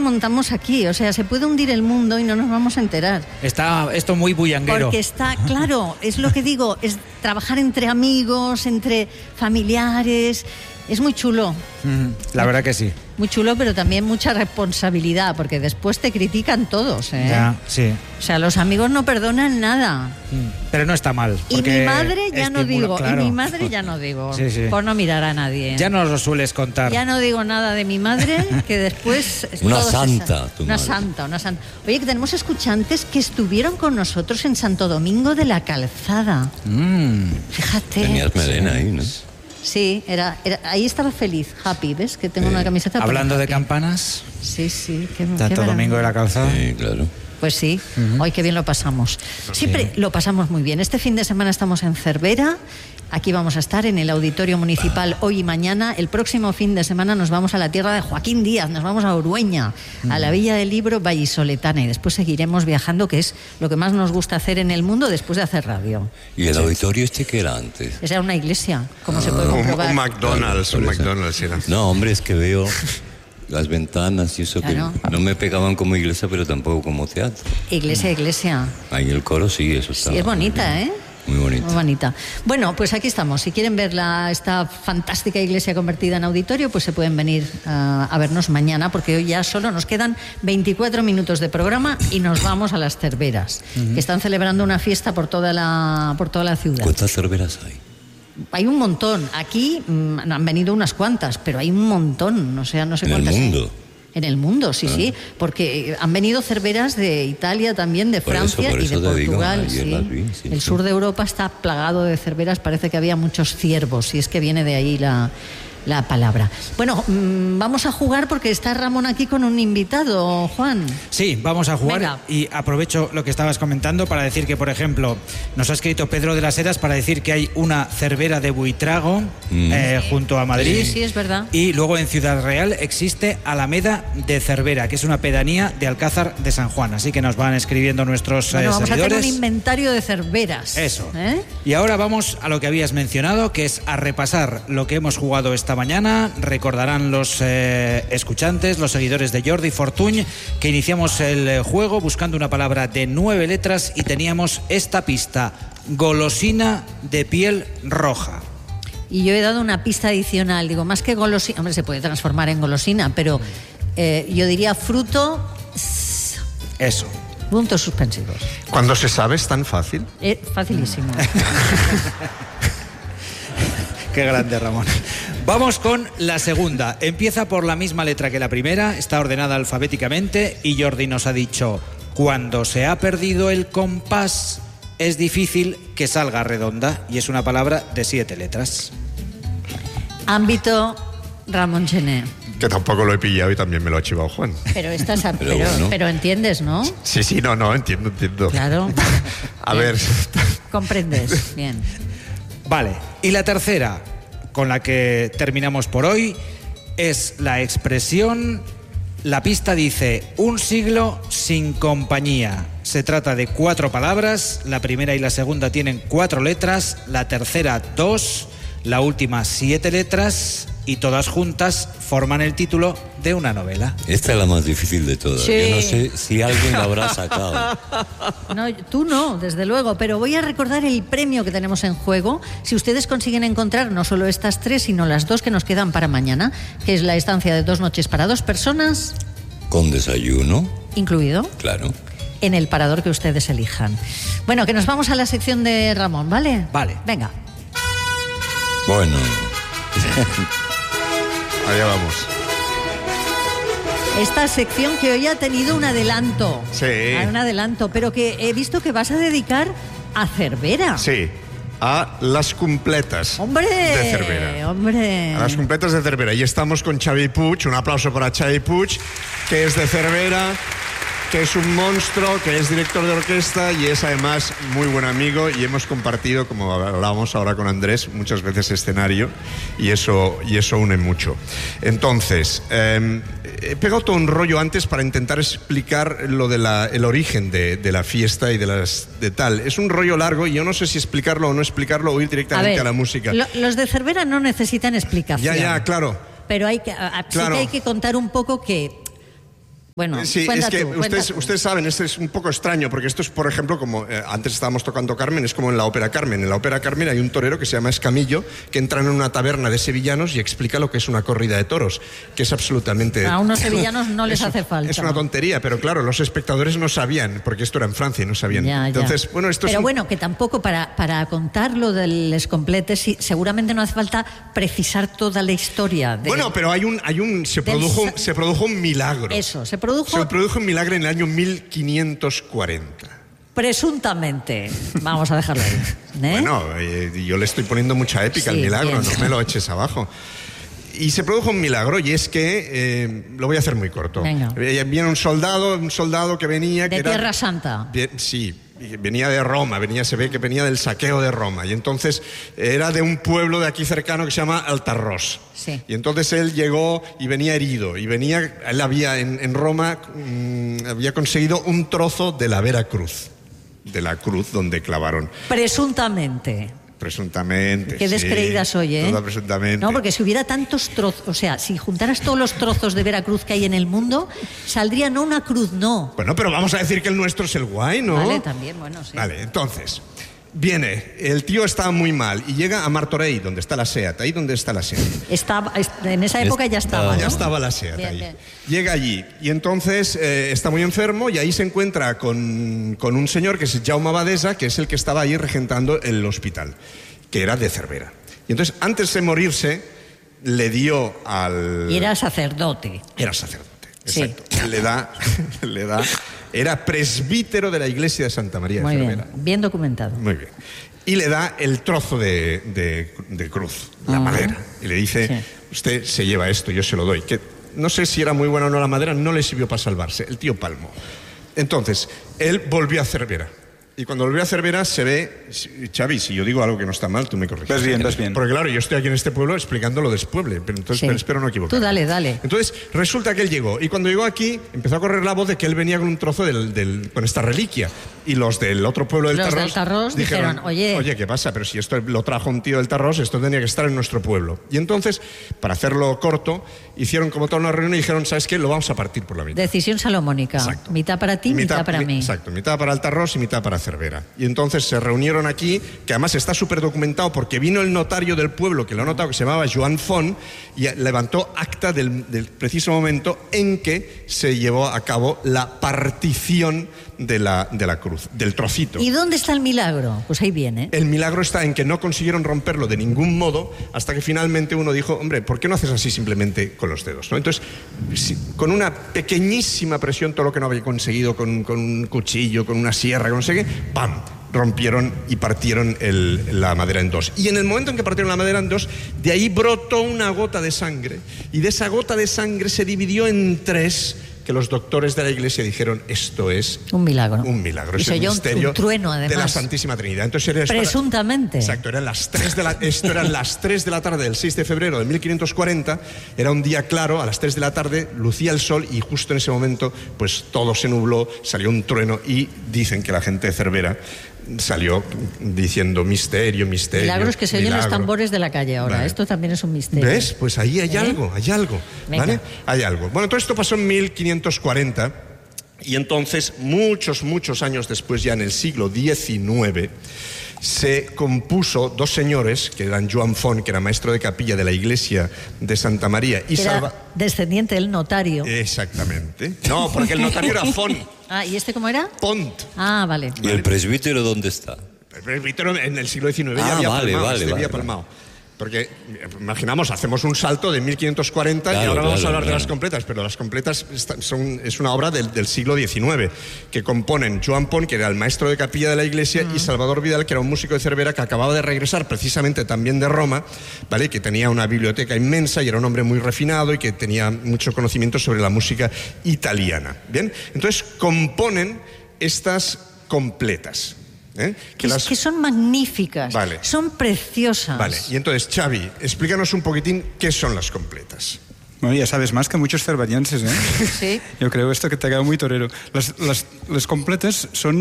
montamos aquí, o sea, se puede hundir el mundo y no nos vamos a enterar. Está esto muy bullanguero. Porque está, claro, es lo que digo, es trabajar entre amigos, entre familiares, es muy chulo. La verdad que sí. Muy chulo, pero también mucha responsabilidad, porque después te critican todos, ¿eh? Ya, sí. O sea, los amigos no perdonan nada. Pero no está mal. Y mi madre ya no digo, claro. y mi madre ya no digo, Sí, sí. por no mirar a nadie. Ya nos lo sueles contar. Ya no digo nada de mi madre, que después... Una santa, tu una madre. santa, una santa. Oye, que tenemos escuchantes que estuvieron con nosotros en Santo Domingo de la Calzada. Fíjate. Tenías melena ahí, ¿no? Sí, ahí estaba feliz, happy, ¿ves? Que tengo una camiseta. Hablando de happy. campanas, Sí, sí. Qué Santo maravilla. Domingo de la Calzada. Sí, claro. Pues sí, hoy qué bien lo pasamos. Siempre lo pasamos muy bien. Este fin de semana estamos en Cervera. Aquí vamos a estar en el Auditorio Municipal hoy y mañana. El próximo fin de semana nos vamos a la tierra de Joaquín Díaz, nos vamos a Urueña, a la Villa del Libro vallisoletana, y después seguiremos viajando, que es lo que más nos gusta hacer en el mundo después de hacer radio. ¿Y el auditorio qué era antes? Esa era una iglesia, como se puede comprobar. Un McDonald's, Claro, un por eso. McDonald's era. No, hombre, es que veo las ventanas y eso Claro. que no me pegaban como iglesia, pero tampoco como teatro. Iglesia. Ahí el coro sí, eso está. Sí, es bonita, ¿eh? Muy bonita. Muy bonita. Bueno, pues aquí estamos. Si quieren ver esta fantástica iglesia convertida en auditorio, pues se pueden venir a vernos mañana, porque hoy ya solo nos quedan 24 minutos de programa y nos vamos a las Cerveras, que están celebrando una fiesta por toda la ciudad. ¿Cuántas cerveras hay? Hay un montón. Aquí han venido unas cuantas, pero hay un montón. O sea, no sé ¿En el cuántas. mundo? En el mundo, sí, sí, porque han venido cerveras de Italia también, de Francia y de Portugal. ayer las vi, sí, El sí. sur de Europa está plagado de cerveras, parece que había muchos ciervos, y es que viene de ahí la palabra. Bueno, vamos a jugar porque está Ramón aquí con un invitado, Juan. Sí, vamos a jugar. Venga. Y aprovecho lo que estabas comentando para decir que, por ejemplo, nos ha escrito Pedro de las Heras para decir que hay una cervera de Buitrago junto a Madrid. Sí, es verdad. Y luego en Ciudad Real existe Alameda de Cervera, que es una pedanía de Alcázar de San Juan. Así que nos van escribiendo nuestros Bueno, vamos a hacer seguidores. un inventario de cerveras. Eso. ¿Eh? Y ahora vamos a lo que habías mencionado, que es a repasar lo que hemos jugado esta mañana. Recordarán los escuchantes, los seguidores de Jordi Fortuny, que iniciamos el juego buscando una palabra de 9 letras y teníamos esta pista: golosina de piel roja. Y yo he dado una pista adicional, digo, más que golosina, hombre, se puede transformar en golosina, pero yo diría fruto, Eso. puntos suspensivos. Cuando se sabe es tan fácil. Facilísimo. Qué grande, Ramón. Vamos con la segunda. Empieza por la misma letra que la primera, está ordenada alfabéticamente y Jordi nos ha dicho: cuando se ha perdido el compás es difícil que salga redonda, y es una palabra de 7 letras. Ámbito Ramón Gené. Que tampoco lo he pillado y también me lo ha chivado Juan. Pero estás Pero bueno. pero entiendes, ¿no? Sí, no, entiendo. Claro. A ver, Comprendes. Bien. Vale, y la tercera, con la que terminamos por hoy, es la expresión. La pista dice: un siglo sin compañía. Se trata de 4 palabras, la primera y la segunda tienen 4 letras, la tercera 2, la última 7 letras, y todas juntas forman el título de una novela. Esta es la más difícil de todas. Sí. Yo no sé si alguien la habrá sacado. No, tú no, desde luego, pero voy a recordar el premio que tenemos en juego. Si ustedes consiguen encontrar no solo estas 3, sino las 2 que nos quedan para mañana, que es la estancia de 2 noches para 2 personas, Con desayuno, incluido, claro. en el parador que ustedes elijan. Bueno, que nos vamos a la sección de Ramón, ¿vale? Vale. Venga. Bueno, allá vamos. Esta sección que hoy ha tenido un adelanto. Sí. Un adelanto, pero que he visto que vas a dedicar a Cervera. Sí, a las completas ¡Hombre! de Cervera. ¡Hombre! A las completas de Cervera. Y estamos con Xavi Puig. Un aplauso para Xavi Puig, que es de Cervera, que es un monstruo, que es director de orquesta y es además muy buen amigo, y hemos compartido, como hablábamos ahora con Andrés, muchas veces escenario, y eso une mucho. Entonces, he pegado todo un rollo antes para intentar explicar lo de el origen de la fiesta y de tal. Es un rollo largo y yo no sé si explicarlo o no explicarlo o ir directamente a la música. Los de Cervera no necesitan explicación. Ya, claro. Pero sí que hay que contar un poco que Bueno, sí, cuenta es que tú, ustedes saben, esto es un poco extraño, porque esto es, por ejemplo, como antes estábamos tocando Carmen, es como en la ópera Carmen. En la ópera Carmen hay un torero que se llama Escamillo, que entra en una taberna de sevillanos y explica lo que es una corrida de toros, que es absolutamente... A unos sevillanos no les hace falta. Es una tontería, pero claro, los espectadores no sabían, porque esto era en Francia y no sabían. Entonces, bueno, esto pero es bueno, que tampoco para contar lo del Les sí, seguramente no hace falta precisar toda la historia. Bueno, pero se produjo un milagro. Eso, se produjo un milagro en el año 1540. Presuntamente. Vamos a dejarlo ahí. Bueno, yo le estoy poniendo mucha épica al milagro, no me lo eches abajo. Y se produjo un milagro, y es que, lo voy a hacer muy corto. Venga. Viene un soldado que venía... De Tierra Santa. Sí, venía de Roma, se ve que venía del saqueo de Roma, y entonces era de un pueblo de aquí cercano que se llama Altarrós. Sí. Y entonces él llegó y venía herido, él había en Roma, había conseguido un trozo de la Vera Cruz, de la cruz donde clavaron. Presuntamente. Qué descreída soy, ¿eh? Toda presuntamente. No, porque si hubiera tantos trozos, o sea, si juntaras todos los trozos de Veracruz que hay en el mundo, saldría no una cruz, no. Bueno, pero vamos a decir que el nuestro es el guay, ¿no? Vale, también, bueno, sí. Vale, entonces, viene, el tío está muy mal y llega a Martorell, donde está la SEAT, ahí donde está la SEAT. En esa época ya estaba, ¿no? Ya estaba la SEAT ahí. Bien. Llega allí y entonces está muy enfermo, y ahí se encuentra con un señor que es Jaume Abadesa, que es el que estaba ahí regentando el hospital, que era de Cervera. Y entonces, antes de morirse, le dio al... Y era sacerdote. Exacto. Sí. Le da... Era presbítero de la iglesia de Santa María de Cervera. Bien documentado. Muy bien. Y le da el trozo de cruz, la madera. Y le dice, usted se lleva esto, yo se lo doy. Que no sé si era muy buena o no la madera, no le sirvió para salvarse. El tío palmó. Entonces, él volvió a Cervera. Y cuando volvió a Cervera se ve... Xavi, si yo digo algo que no está mal, tú me corriges. Ves bien. Porque claro, yo estoy aquí en este pueblo explicando lo del pueblo, pero entonces espero no equivocarme. Tú dale. Entonces, resulta que él llegó, y cuando llegó aquí, empezó a correr la voz de que él venía con un trozo con esta reliquia. Y los del otro pueblo del Tarrós dijeron, oye, ¿qué pasa? Pero si esto lo trajo un tío del Tarrós, esto tenía que estar en nuestro pueblo. Y entonces, para hacerlo corto, hicieron como toda una reunión y dijeron, ¿sabes qué? Lo vamos a partir por la mitad. Decisión salomónica. Exacto. Mitad para ti, mitad para mí. Exacto, mitad para el Tarrós y mitad para Cervera. Y entonces se reunieron aquí, que además está súper documentado, porque vino el notario del pueblo, que lo ha notado, que se llamaba Joan Font, y levantó acta del preciso momento en que se llevó a cabo la partición de la cruz, del trocito. ¿Y dónde está el milagro? Pues ahí viene. El milagro está en que no consiguieron romperlo de ningún modo, hasta que finalmente uno dijo, hombre, ¿por qué no haces así simplemente con los dedos? ¿No? Entonces, con una pequeñísima presión, todo lo que no había conseguido, con un cuchillo, con una sierra, con no sé qué, ¡pam!, rompieron y partieron la madera en dos. Y en el momento en que partieron la madera en dos, de ahí brotó una gota de sangre, y de esa gota de sangre se dividió en tres, que los doctores de la iglesia dijeron, esto es un milagro. Y es el misterio un trueno, además, de la Santísima Trinidad. Entonces, presuntamente. Exacto, eran las 3 de la tarde del 6 de febrero de 1540, era un día claro, a las 3 de la tarde lucía el sol, y justo en ese momento pues todo se nubló, salió un trueno, y dicen que la gente de Cervera salió diciendo misterio. Milagros que se oyen los tambores de la calle ahora. Vale. Esto también es un misterio. ¿Ves? Pues ahí hay algo. ¿Vale? Hay algo. Bueno, todo esto pasó en 1540, y entonces, muchos años después, ya en el siglo XIX, se compuso dos señores, que eran Joan Font, que era maestro de capilla de la iglesia de Santa María, y descendiente del notario. Exactamente. No, porque el notario era Font. Ah, ¿y este cómo era? Pont. Ah, vale. ¿Y el presbítero dónde está? El presbítero en el siglo XIX ya había palmado. Porque, imaginamos, hacemos un salto de 1540 y ahora vamos a hablar de las completas, pero las completas es una obra del siglo XIX, que componen Joan Pont, que era el maestro de capilla de la iglesia, y Salvador Vidal, que era un músico de Cervera que acababa de regresar precisamente también de Roma, ¿vale? Que tenía una biblioteca inmensa y era un hombre muy refinado y que tenía mucho conocimiento sobre la música italiana. ¿Bien? Entonces componen estas completas. Que son magníficas, vale. Son preciosas. Vale, y entonces, Xavi, explícanos un poquitín qué son las completas. Bueno, ya sabes más que muchos cerverienses, ¿eh? Sí. Yo creo esto que te ha quedado muy torero. Las completas son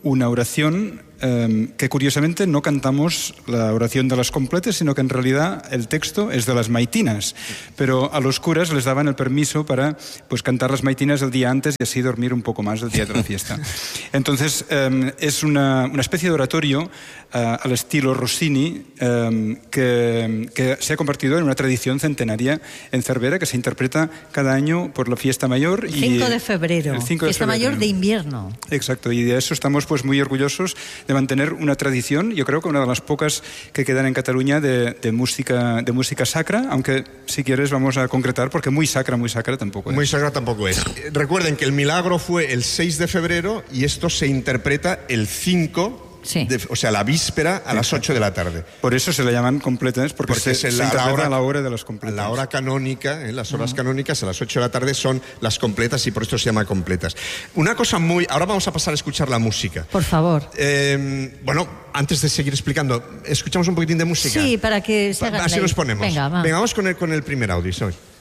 una oración que curiosamente no cantamos la oración de las completas, sino que en realidad el texto es de las maitinas, pero a los curas les daban el permiso para pues cantar las maitinas el día antes y así dormir un poco más el día de la fiesta. Entonces es una especie de oratorio al estilo Rossini que se ha convertido en una tradición centenaria en Cervera, que se interpreta cada año por la fiesta mayor. El 5 de febrero, el 5 de fiesta febrero. mayor de invierno. Exacto, y de eso estamos pues muy orgullosos de mantener una tradición, yo creo que una de las pocas que quedan en Cataluña de música sacra, aunque si quieres vamos a concretar, porque muy sacra tampoco es. Muy sacra tampoco es. Recuerden que el milagro fue el 6 de febrero y esto se interpreta el 5, o sea, la víspera a las 8 de la tarde. Por eso se le llaman completas, porque se interpreta a la hora de las completas. La hora canónica, las horas canónicas a las 8 de la tarde son las completas y por esto se llama completas. Una cosa ahora vamos a pasar a escuchar la música. Por favor. Bueno, antes de seguir explicando, ¿escuchamos un poquitín de música? Sí, para que se hagan así nos ponemos. Venga, vamos con el primer audio, Isabel.